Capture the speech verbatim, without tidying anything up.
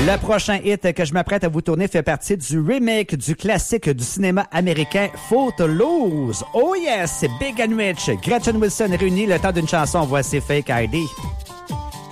Le prochain hit que je m'apprête à vous tourner fait partie du remake du classique du cinéma américain Footloose. Oh yes, c'est Big and Rich. Gretchen Wilson réunie le temps d'une chanson. Voici Fake I D.